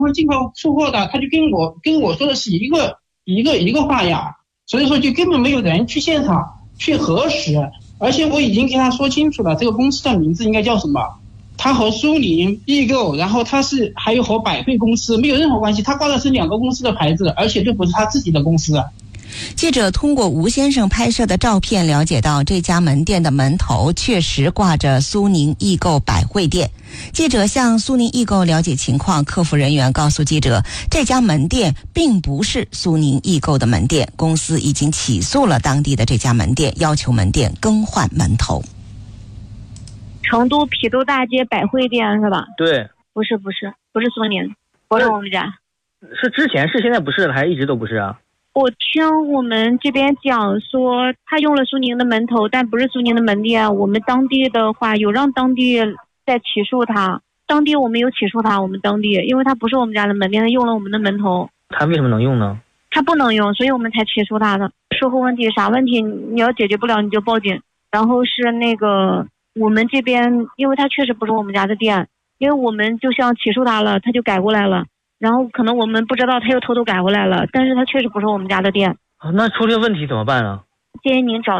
会进口出货的，他就跟我说的是一个话呀，所以说就根本没有人去现场去核实，而且我已经跟他说清楚了，这个公司的名字应该叫什么，他和苏宁易购，然后他是还有和百汇公司没有任何关系，他挂的是2个公司的牌子，而且这不是他自己的公司。 记者通过吴先生拍摄的照片了解到，这家门店的门头确实挂着苏宁易购百汇店。记者向苏宁易购了解情况，客服人员告诉记者，这家门店并不是苏宁易购的门店，公司已经起诉了当地的这家门店，要求门店更换门头。 成都郫都大街百汇店是吧？ 对， 不是苏宁，不是我们家。 是之前是，现在不是了，还是一直都不是啊？ 我听我们这边讲说，他用了苏宁的门头，但不是苏宁的门店。我们当地的话有让当地在起诉他，当地我们有起诉他，我们当地，因为他不是我们家的门店，他用了我们的门头。 他为什么能用呢？ 他不能用，所以我们才起诉他的。售后问题啥问题你要解决不了你就报警。然后是那个我们这边，因为他确实不是我们家的店，因为我们就像起诉他了，他就改过来了。然后可能我们不知道他又偷偷改回来了，但是他确实不是我们家的店。 那出这个问题怎么办啊？ 建议您找